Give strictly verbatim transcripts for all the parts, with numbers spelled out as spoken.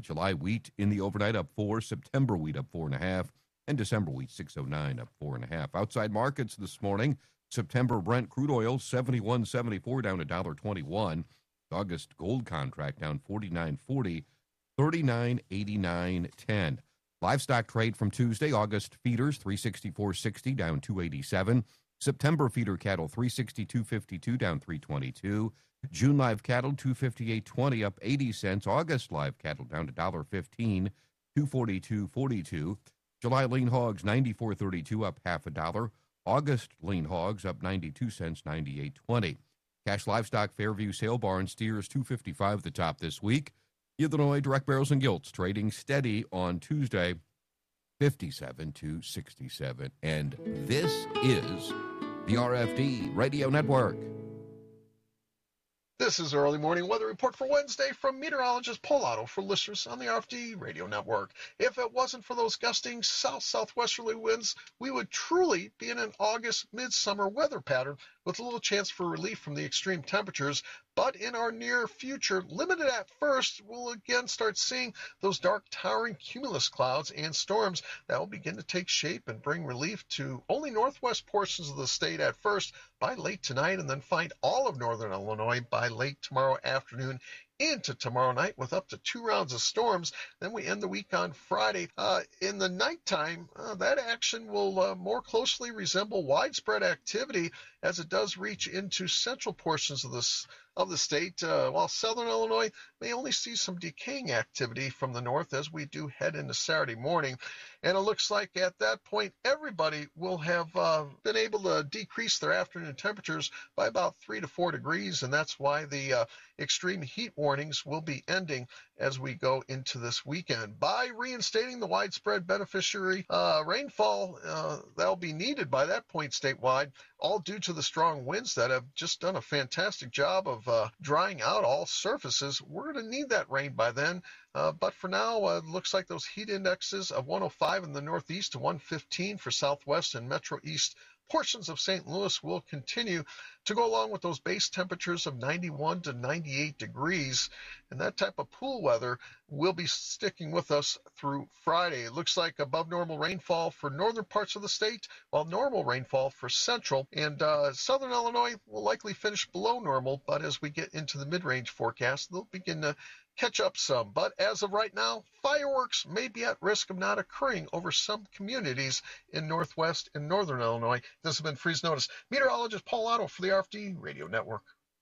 July wheat in the overnight up four, September wheat up four and a half, and December wheat six oh nine up four and a half. Outside markets this morning, September Brent crude oil seventy-one seventy-four down a dollar twenty-one. August gold contract down forty-nine forty, thirty-nine eighty-nine ten. Livestock trade from Tuesday, August feeders three sixty-four sixty down two eighty-seven. September feeder cattle three sixty-two fifty-two down three twenty-two. June live cattle two fifty-eight twenty up eighty cents. August live cattle down to one fifteen, two forty-two forty-two. July lean hogs ninety-four thirty-two up half a dollar. August lean hogs up ninety-two cents, ninety-eight twenty. Cash livestock Fairview sale barn steers two fifty-five the top this week. Illinois direct barrels and gilts trading steady on Tuesday, fifty-seven to sixty-seven. And this is the R F D Radio Network. This is Early Morning Weather Report for Wednesday from meteorologist Paul Otto for listeners on the R F D Radio Network. If it wasn't for those gusting south-southwesterly winds, we would truly be in an August midsummer weather pattern with a little chance for relief from the extreme temperatures. But in our near future, limited at first, we'll again start seeing those dark, towering cumulus clouds and storms that will begin to take shape and bring relief to only northwest portions of the state at first by late tonight, and then find all of northern Illinois by late tomorrow afternoon into tomorrow night with up to two rounds of storms. Then we end the week on Friday. Uh, in the nighttime, uh, that action will uh, more closely resemble widespread activity as it does reach into central portions of this of the state, uh, while southern Illinois may only see some decaying activity from the north as we do head into Saturday morning. And it looks like at that point, everybody will have uh, been able to decrease their afternoon temperatures by about three to four degrees, and that's why the uh, extreme heat warnings will be ending as we go into this weekend. By reinstating the widespread beneficiary uh, rainfall uh, that will be needed by that point statewide, all due to the strong winds that have just done a fantastic job of uh, drying out all surfaces. We're going to need that rain by then. Uh, but for now, uh, it looks like those heat indexes of one oh five in the northeast to one fifteen for southwest and metro east portions of Saint Louis will continue to go along with those base temperatures of ninety-one to ninety-eight degrees. And that type of pool weather will be sticking with us through Friday. It looks like above normal rainfall for northern parts of the state, while normal rainfall for central and uh, southern Illinois will likely finish below normal. But as we get into the mid-range forecast, they'll begin to catch up some. But as of right now, fireworks may be at risk of not occurring over some communities in northwest and northern Illinois. This has been Freeze Notice. Meteorologist Paul Otto for the R F D Radio Network.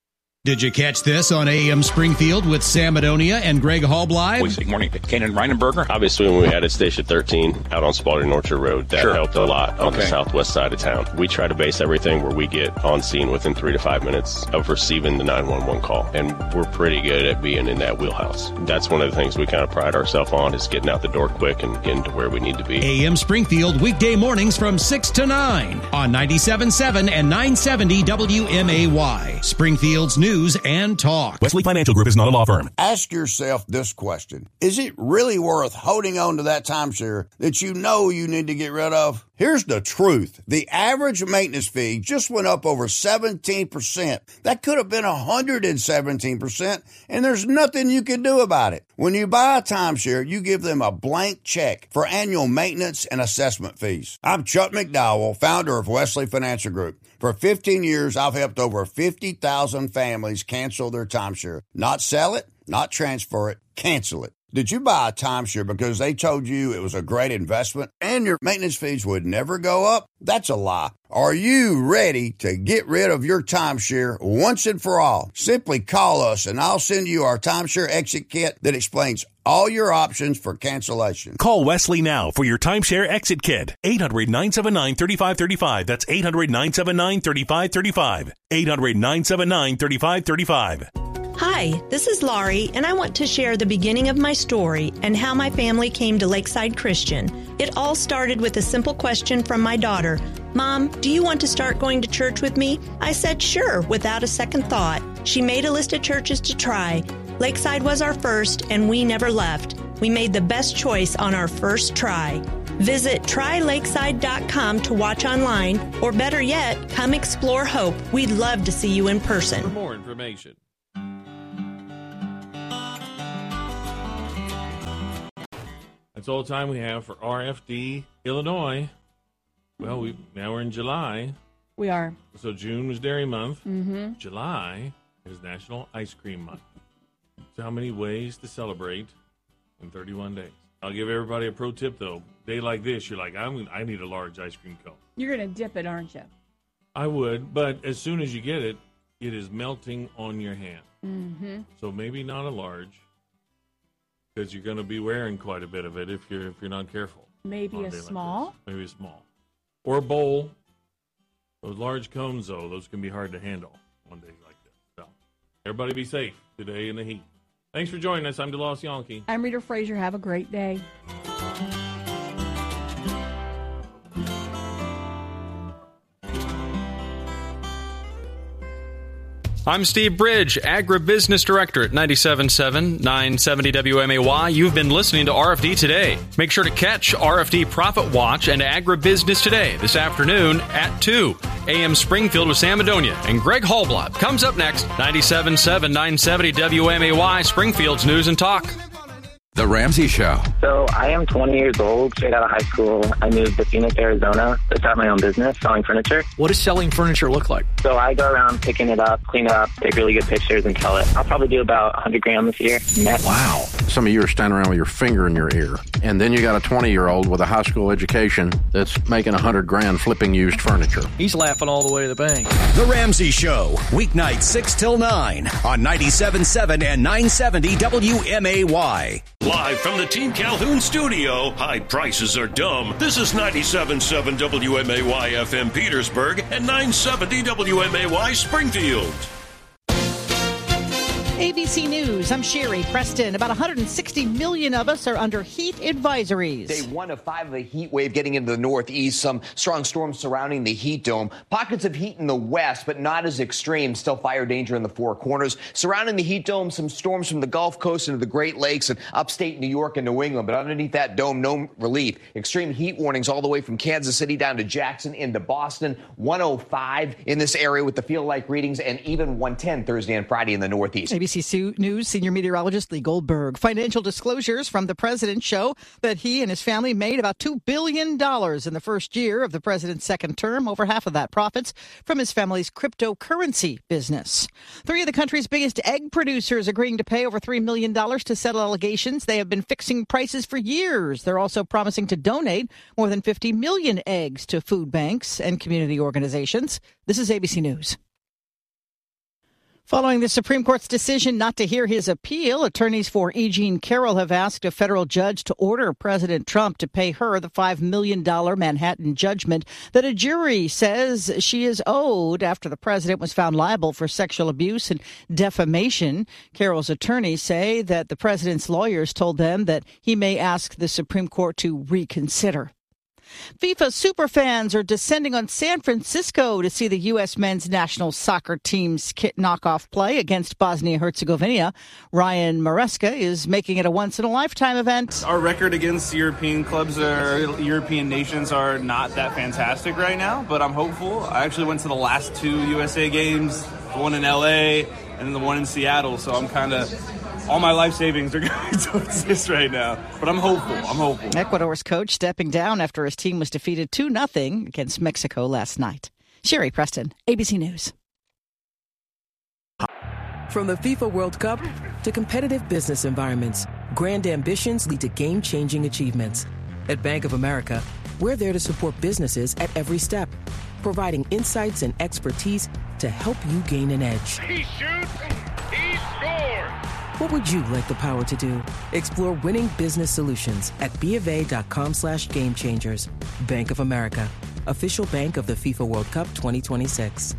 Did you catch this on A M Springfield with Sam Madonia and Greg Hallbly? Good morning. Kanan Reinenberger. Obviously, when we added Station thirteen out on Spalding Orchard Road, that sure. helped a lot on okay. the southwest side of town. We try to base everything where we get on scene within three to five minutes of receiving the nine one one call, and we're pretty good at being in that wheelhouse. That's one of the things we kind of pride ourselves on, is getting out the door quick and getting to where we need to be. A M Springfield, weekday mornings from six to nine on ninety-seven point seven and nine seventy W M A Y. Springfield's news and talk. Wesley Financial Group is not a law firm. Ask yourself this question. Is it really worth holding on to that timeshare that you know you need to get rid of? Here's the truth. The average maintenance fee just went up over seventeen percent. That could have been one hundred seventeen percent, and there's nothing you can do about it. When you buy a timeshare, you give them a blank check for annual maintenance and assessment fees. I'm Chuck McDowell, founder of Wesley Financial Group. For fifteen years, I've helped over fifty thousand families cancel their timeshare. Not sell it, not transfer it, cancel it. Did you buy a timeshare because they told you it was a great investment and your maintenance fees would never go up? That's a lie. Are you ready to get rid of your timeshare once and for all? Simply call us and I'll send you our timeshare exit kit that explains all your options for cancellation. Call Wesley now for your timeshare exit kit. eight hundred nine seven nine three five three five. That's eight hundred nine seven nine three five three five. eight hundred nine seven nine three five three five. Hi, this is Laurie, and I want to share the beginning of my story and how my family came to Lakeside Christian. It all started with a simple question from my daughter. Mom, do you want to start going to church with me? I said sure, without a second thought. She made a list of churches to try. Lakeside was our first, and we never left. We made the best choice on our first try. Visit try lakeside dot com to watch online, or better yet, come explore Hope. We'd love to see you in person. For more information. That's all the time we have for R F D Illinois. Well, we now we're in July. We are. So June was Dairy Month. Mm-hmm. July is National Ice Cream Month. So how many ways to celebrate in thirty-one days? I'll give everybody a pro tip, though. Day like this, you're like, I'm, I need a large ice cream cone. You're going to dip it, aren't you? I would, but as soon as you get it, it is melting on your hand. Mm-hmm. So maybe not a large, because you're going to be wearing quite a bit of it if you're if you're not careful. Maybe a small? Like maybe a small. Or a bowl. Those large cones, though, those can be hard to handle on days like this. So everybody be safe today in the heat. Thanks for joining us. I'm DeLoss Yankee. I'm Rita Frazier. Have a great day. I'm Steve Bridge, Agribusiness Director at ninety-seven point seven, nine seventy W M A Y. You've been listening to R F D Today. Make sure to catch R F D Profit Watch and Agribusiness Today this afternoon at two. A M Springfield with Sam Adonia and Greg Hallblad comes up next. ninety-seven point seven, nine seventy W M A Y, Springfield's News and Talk. The Ramsey Show. So I am twenty years old, straight out of high school. I moved to Phoenix, Arizona to start my own business selling furniture. What does selling furniture look like? So I go around picking it up, clean it up, take really good pictures, and sell it. I'll probably do about one hundred grand this year. Net. Wow. Some of you are standing around with your finger in your ear. And then you got a twenty-year-old with a high school education that's making one hundred grand flipping used furniture. He's laughing all the way to the bank. The Ramsey Show, weeknights six till nine on ninety-seven point seven and nine seventy W M A Y. Live from the Team Calhoun studio, high prices are dumb. This is ninety-seven point seven W M A Y F M Petersburg and nine seventy W M A Y Springfield. A B C News, I'm Sherry Preston. About one hundred sixty million of us are under heat advisories. Day one of five of a heat wave getting into the northeast. Some strong storms surrounding the heat dome. Pockets of heat in the west, but not as extreme. Still fire danger in the four corners. Surrounding the heat dome, some storms from the Gulf Coast into the Great Lakes and upstate New York and New England. But underneath that dome, no relief. Extreme heat warnings all the way from Kansas City down to Jackson into Boston. one oh five in this area with the feel-like readings, and even one ten Thursday and Friday in the northeast. A B C News senior meteorologist Lee Goldberg. Financial disclosures from the president show that he and his family made about two billion dollars in the first year of the president's second term. Over half of that profits from his family's cryptocurrency business. Three of the country's biggest egg producers agreeing to pay over three million dollars to settle allegations they have been fixing prices for years. They're also promising to donate more than fifty million eggs to food banks and community organizations. This is A B C News. Following the Supreme Court's decision not to hear his appeal, attorneys for E. Jean Carroll have asked a federal judge to order President Trump to pay her the five million dollars Manhattan judgment that a jury says she is owed after the president was found liable for sexual abuse and defamation. Carroll's attorneys say that the president's lawyers told them that he may ask the Supreme Court to reconsider. FIFA superfans are descending on San Francisco to see the U S men's national soccer team's kit knockoff play against Bosnia-Herzegovina. Ryan Maresca is making it a once-in-a-lifetime event. Our record against European clubs or European nations are not that fantastic right now, but I'm hopeful. I actually went to the last two U S A games, the one in L A and then the one in Seattle, so I'm kind of... all my life savings are going towards this right now. But I'm hopeful. I'm hopeful. Ecuador's coach stepping down after his team was defeated two nothing against Mexico last night. Sherry Preston, A B C News. From the FIFA World Cup to competitive business environments, grand ambitions lead to game-changing achievements. At Bank of America, we're there to support businesses at every step, providing insights and expertise to help you gain an edge. He shoots, he scores! What would you like the power to do? Explore winning business solutions at BofA.com slash game changers. Bank of America, official bank of the FIFA World Cup twenty twenty-six.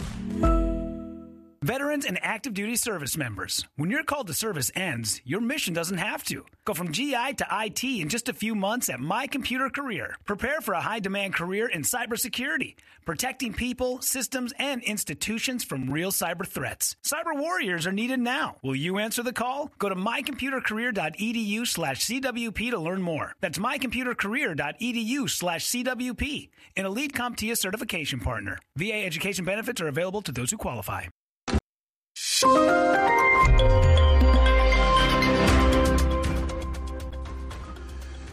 Veterans and active duty service members, when your call to service ends, your mission doesn't have to. Go from G I to I T in just a few months at My Computer Career. Prepare for a high-demand career in cybersecurity, protecting people, systems, and institutions from real cyber threats. Cyber warriors are needed now. Will you answer the call? Go to mycomputercareer.edu slash CWP to learn more. That's mycomputercareer.edu slash CWP, an elite CompTIA certification partner. V A education benefits are available to those who qualify.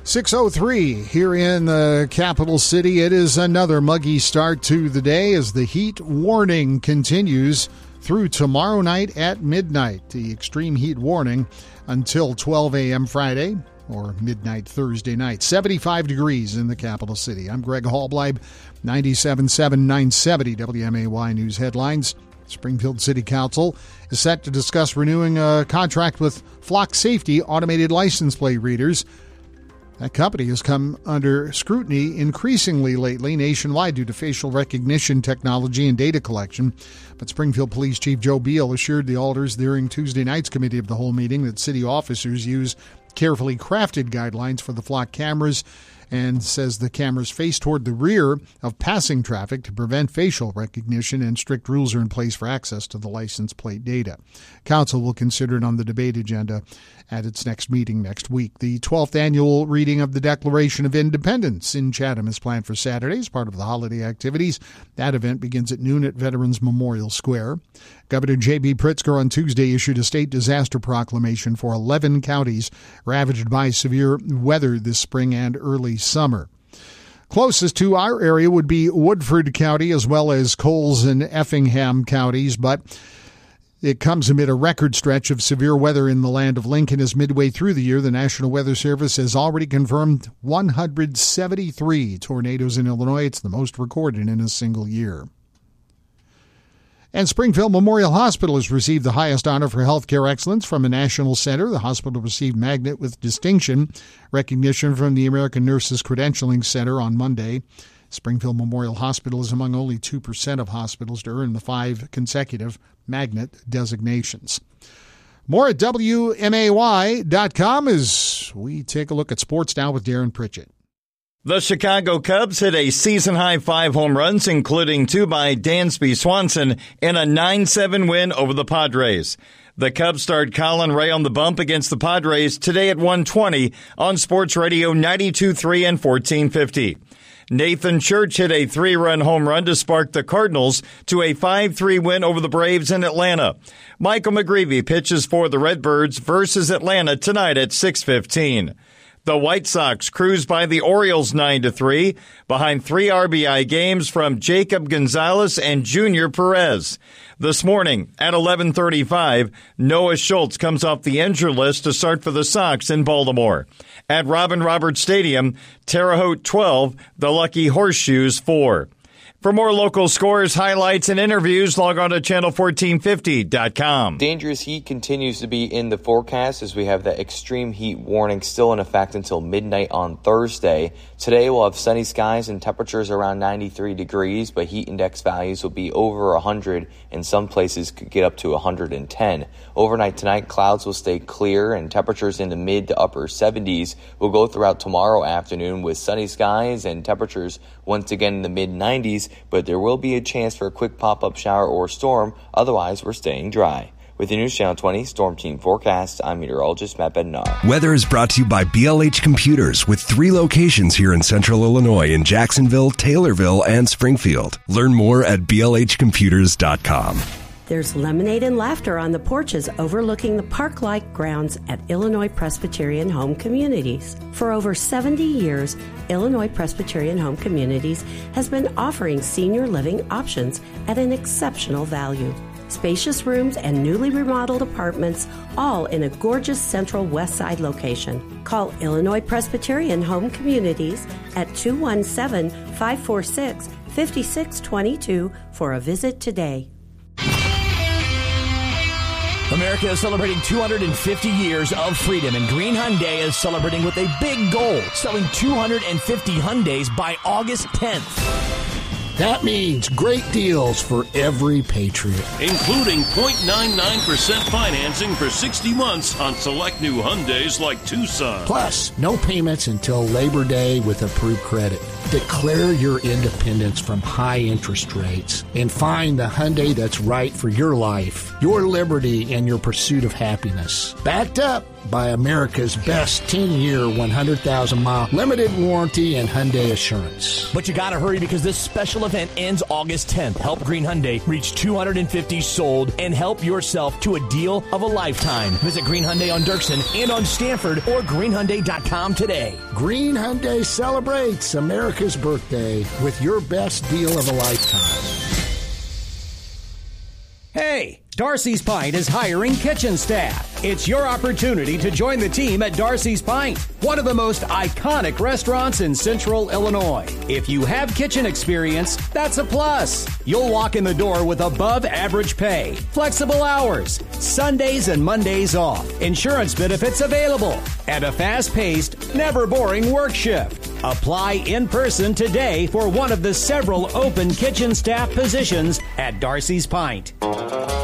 six oh three here in the capital city. It is another muggy start to the day as the heat warning continues through tomorrow night at midnight. The extreme heat warning until twelve a.m. Friday or midnight Thursday night. seventy-five degrees in the capital city. I'm Greg Hallbleib, ninety-seven point seven, nine seventy W M A Y News Headlines. Springfield City Council is set to discuss renewing a contract with Flock Safety automated license plate readers. That company has come under scrutiny increasingly lately nationwide due to facial recognition technology and data collection. But Springfield Police Chief Joe Beal assured the alders during Tuesday night's committee of the whole meeting that city officers use carefully crafted guidelines for the Flock cameras and says the cameras face toward the rear of passing traffic to prevent facial recognition, and strict rules are in place for access to the license plate data. Council will consider it on the debate agenda at its next meeting next week. The twelfth annual reading of the Declaration of Independence in Chatham is planned for Saturday as part of the holiday activities. That event begins at noon at Veterans Memorial Square. Governor J B. Pritzker on Tuesday issued a state disaster proclamation for eleven counties ravaged by severe weather this spring and early summer. Closest to our area would be Woodford County as well as Coles and Effingham counties, but it comes amid a record stretch of severe weather in the land of Lincoln as midway through the year, the National Weather Service has already confirmed one hundred seventy-three tornadoes in Illinois. It's the most recorded in a single year. And Springfield Memorial Hospital has received the highest honor for healthcare excellence from a national center. The hospital received Magnet with Distinction recognition from the American Nurses Credentialing Center on Monday. Springfield Memorial Hospital is among only two percent of hospitals to earn the five consecutive Magnet designations. More at W M A Y dot com as we take a look at sports now with Darren Pritchett. The Chicago Cubs hit a season-high five home runs, including two by Dansby Swanson, in a nine seven win over the Padres. The Cubs start Colin Ray on the bump against the Padres today at one twenty on Sports Radio ninety-two point three and fourteen fifty. Nathan Church hit a three-run home run to spark the Cardinals to a five three win over the Braves in Atlanta. Michael McGreevy pitches for the Redbirds versus Atlanta tonight at six fifteen. The White Sox cruise by the Orioles nine to three behind three R B I games from Jacob Gonzalez and Junior Perez. This morning at eleven thirty-five, Noah Schultz comes off the injured list to start for the Sox in Baltimore. At Robin Roberts Stadium, Terre Haute twelve, the Lucky Horseshoes four. For more local scores, highlights, and interviews, log on to channel fourteen fifty dot com. Dangerous heat continues to be in the forecast as we have that extreme heat warning still in effect until midnight on Thursday. Today we'll have sunny skies and temperatures around ninety-three degrees, but heat index values will be over one hundred, and some places could get up to one hundred ten. Overnight tonight, clouds will stay clear and temperatures in the mid to upper seventies will go throughout tomorrow afternoon with sunny skies and temperatures once again in the mid nineties, but there will be a chance for a quick pop-up shower or storm. Otherwise, we're staying dry. With the News Channel twenty Storm Team Forecast, I'm meteorologist Matt Bednar. Weather is brought to you by B L H Computers with three locations here in Central Illinois in Jacksonville, Taylorville, and Springfield. Learn more at B L H computers dot com. There's lemonade and laughter on the porches overlooking the park-like grounds at Illinois Presbyterian Home Communities. For over seventy years, Illinois Presbyterian Home Communities has been offering senior living options at an exceptional value. Spacious rooms and newly remodeled apartments, all in a gorgeous central west side location. Call Illinois Presbyterian Home Communities at two one seven, five four six, five six two two for a visit today. America is celebrating two hundred fifty years of freedom, and Green Hyundai is celebrating with a big goal, selling two hundred fifty Hyundais by August tenth. That means great deals for every Patriot. Including zero point nine nine percent financing for sixty months on select new Hyundais like Tucson. Plus, no payments until Labor Day with approved credit. Declare your independence from high interest rates and find the Hyundai that's right for your life, your liberty, and your pursuit of happiness. Backed up by America's best ten-year, one hundred thousand mile limited warranty and Hyundai Assurance. But you gotta hurry because this special event ends August tenth. Help Green Hyundai reach two hundred fifty sold and help yourself to a deal of a lifetime. Visit Green Hyundai on Dirksen and on Stanford or green hyundai dot com today. Green Hyundai celebrates America's birthday with your best deal of a lifetime. Hey, Darcy's Pint is hiring kitchen staff. It's your opportunity to join the team at Darcy's Pint, one of the most iconic restaurants in Central Illinois. If you have kitchen experience, that's a plus. You'll walk in the door with above average pay, flexible hours, Sundays and Mondays off, insurance benefits available, and a fast-paced, never boring work shift. Apply in person today for one of the several open kitchen staff positions at Darcy's Pint.